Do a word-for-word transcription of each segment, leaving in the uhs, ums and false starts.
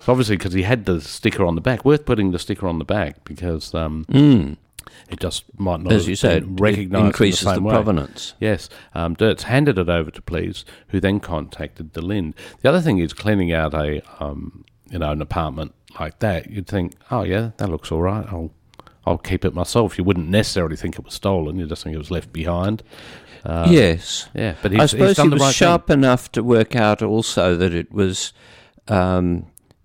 So obviously, because he had the sticker on the back, worth putting the sticker on the back because um, Mm. it just might not, As have you said, been it recognised increases in the, same the way. provenance. Yes. Um, Dirtz handed it over to Please, who then contacted DeLinde. The other thing is cleaning out a um, you know an apartment like that. You'd think, oh yeah, that looks all right. I'll I'll keep it myself. You wouldn't necessarily think it was stolen. You just think it was left behind. Uh, yes. Yeah, but he's, I suppose he's done he the was right sharp thing. enough to work out also that it was um,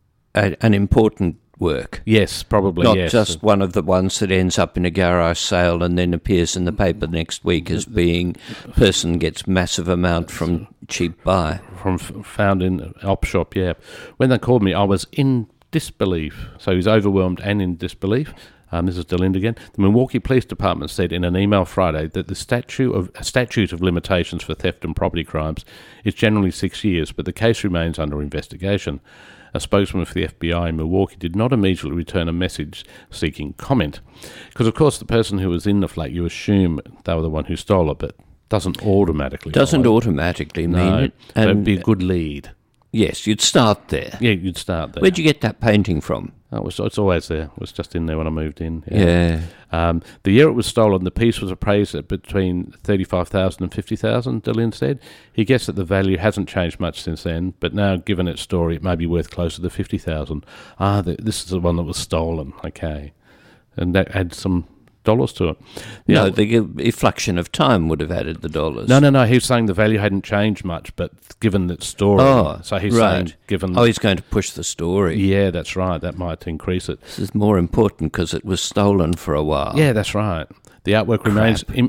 a, an important work. Yes, probably, Not yes. just one of the ones that ends up in a garage sale and then appears in the paper next week as being person gets massive amount from cheap buy. From f- found in op shop, yeah. When they called me, I was in disbelief. So he's overwhelmed and in disbelief. Um, this is DeLinde again. The Milwaukee Police Department said in an email Friday that the statute of a statute of limitations for theft and property crimes is generally six years, but the case remains under investigation. A spokesman for the F B I in Milwaukee did not immediately return a message seeking comment. Because, of course, the person who was in the flat, you assume they were the one who stole it, but doesn't automatically Doesn't follow. automatically mean No, it. so it'd And be a good lead. yes, you'd start there. Yeah, you'd start there. Where'd you get that painting from? Oh, it was, it's always there. It was just in there when I moved in. Yeah. Um, the year it was stolen, the piece was appraised at between thirty-five thousand dollars and fifty thousand dollars, DeLinde said. He guessed that the value hasn't changed much since then, but now, given its story, it may be worth closer to fifty thousand dollars. Ah, the, this is the one that was stolen. Okay. And that adds some dollars to it. The No, other- the inflection of time would have added the dollars. no, no, no. He was saying the value hadn't changed much, but given its story. Oh, so he's right. saying, given. Oh, he's going to push the story. yeah, that's right. That might increase it. This is more important because it was stolen for a while. Yeah, that's right. The artwork remains in,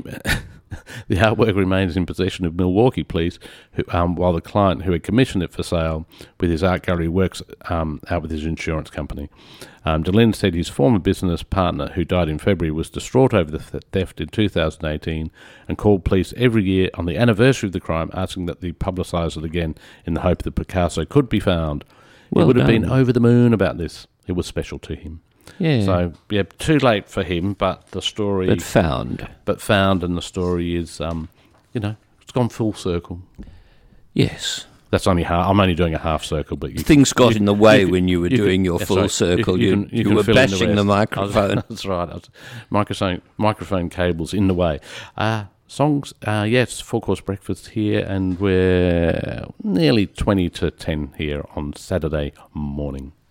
the artwork remains in possession of Milwaukee Police, who, um, while the client who had commissioned it for sale with his art gallery works um, out with his insurance company. Um, DeLinde said his former business partner, who died in February, was distraught over the th- theft in two thousand eighteen and called police every year on the anniversary of the crime, asking that they publicise it again in the hope that Picasso could be found. Well he would have been done. over the moon about this. It was special to him. Yeah. So, yeah, too late for him, but the story... but found. but found, and the story is, um, you know, it's gone full circle. Yes. That's only half. I'm only doing a half circle, but you, Things got you- in the way you can- when you were you can- doing your that's full right. circle. You, can- you can were fill in bashing the, rest. microphone. That's right. I was- Microphone, microphone cables in the way. Uh, songs, uh, yes, Four Course Breakfast here, and we're nearly twenty to ten here on Saturday morning.